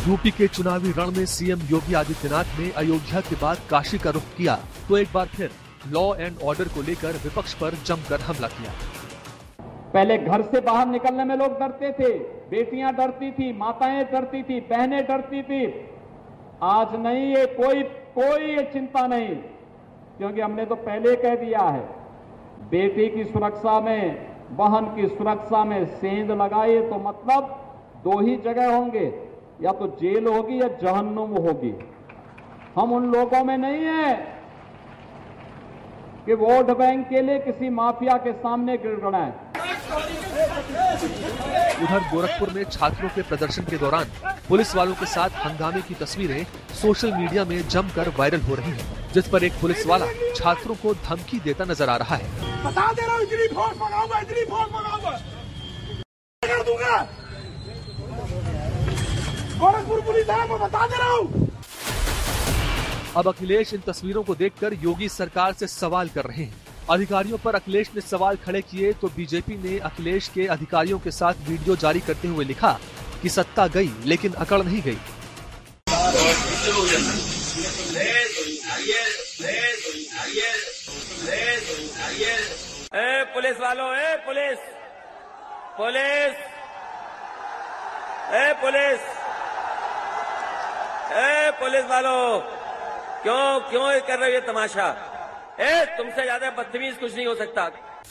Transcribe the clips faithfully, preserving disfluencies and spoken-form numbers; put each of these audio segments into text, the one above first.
UP के चुनावी रण में सीएम योगी आदित्यनाथ ने अयोध्या के बाद काशी का रुख किया तो एक बार फिर लॉ एंड ऑर्डर को लेकर विपक्ष पर जमकर हमला किया। पहले घर से बाहर निकलने में लोग डरते थे, बेटियां डरती थी, माताएं डरती थी, बहनें डरती थी। आज नहीं, ये कोई कोई ये चिंता नहीं, क्योंकि हमने तो पहले कह दिया है, बेटी की सुरक्षा में, बहन की सुरक्षा में सेंध लगाए तो मतलब दो ही जगह होंगे, या तो जेल होगी या जहन्नुम होगी। हम उन लोगों में नहीं है कि वोट बैंक के लिए किसी माफिया के सामने गिड़गिड़ाएं। उधर गोरखपुर में छात्रों के प्रदर्शन के दौरान पुलिस वालों के साथ हंगामे की तस्वीरें सोशल मीडिया में जमकर वायरल हो रही हैं, जिस पर एक पुलिस वाला छात्रों को धमकी देता नजर आ रहा है। बता दे रहा हूं, इतनी फोर्स मंगाऊंगा, इतनी फोर्स मंगाऊंगा, कर दूंगा। गोरखपुर पुलिस है, मैं बता दे रहा हूं। अब अखिलेश इन तस्वीरों को देखकर योगी सरकार से सवाल कर रहे हैं। अधिकारियों पर अखिलेश ने सवाल खड़े किए तो बीजेपी ने अखिलेश के अधिकारियों के साथ वीडियो जारी करते हुए लिखा कि सत्ता गई लेकिन अकड़ नहीं गई। ए पुलिस वालों, ए पुलिस पुलिस ए पुलिस ए पुलिस वालों, क्यों क्यों ये कर रहे हो ये तमाशा? ए तुमसे ज्यादा बदतमीज कुछ नहीं हो सकता।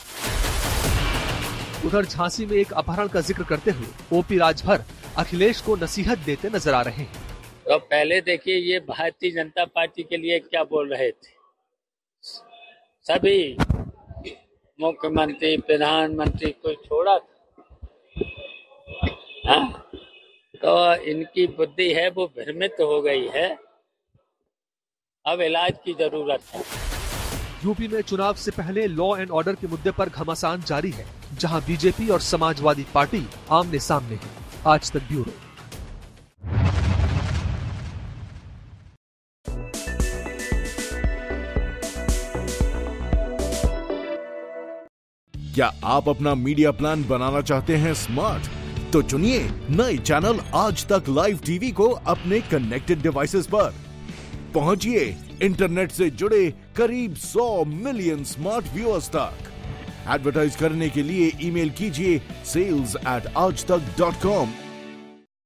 उधर झांसी में एक अपहरण का जिक्र करते हुए ओपी राजभर अखिलेश को नसीहत देते नजर आ रहे हैं। तो पहले देखिए, ये भारतीय जनता पार्टी के लिए क्या बोल रहे थे। सभी मुख्यमंत्री, प्रधानमंत्री को छोड़ा था, तो इनकी बुद्धि है वो भ्रमित हो गई है। अब इलाज की जरूरत है। यूपी में चुनाव से पहले लॉ एंड ऑर्डर के मुद्दे पर घमासान जारी है, जहां बीजेपी और समाजवादी पार्टी आमने सामने है। आज तक ब्यूरो। क्या आप अपना मीडिया प्लान बनाना चाहते हैं स्मार्ट? तो चुनिए नए चैनल आज तक लाइव टीवी को अपने कनेक्टेड डिवाइसेस पर। पहुंचिए इंटरनेट से जुड़े करीब सौ मिलियन स्मार्ट व्यूअर्स तक। एडवर्टाइज करने के लिए ईमेल कीजिए सेल्स एट आज तक डॉट कॉम